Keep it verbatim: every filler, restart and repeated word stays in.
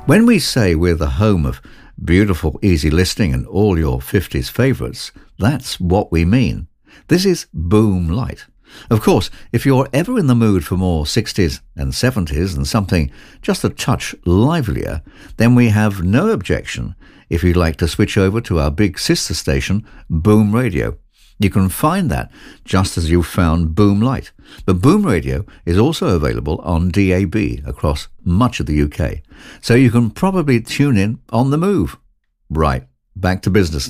When we say we're the home of beautiful, easy listening and all your fifties favourites, that's what we mean. This is Boom Light. Of course, if you're ever in the mood for more sixties and seventies and something just a touch livelier, then we have no objection if you'd like to switch over to our big sister station, Boom Radio. You can find that just as you found Boom Light. But Boom Radio is also available on D A B across much of the U K, so you can probably tune in on the move. Right, back to business.